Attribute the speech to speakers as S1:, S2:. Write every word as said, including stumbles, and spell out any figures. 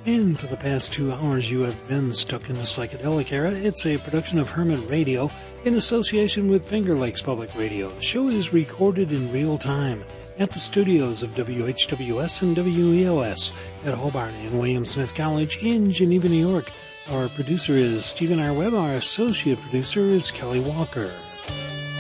S1: And for the past two hours, you have been stuck in the psychedelic era. It's a production of Hermit Radio in association with Finger Lakes Public Radio. The show is recorded in real time at the studios of W H W S and W E O S at Hobart and William Smith College in Geneva, New York. Our producer is Stephen R. Webb. Our associate producer is Kelly Walker.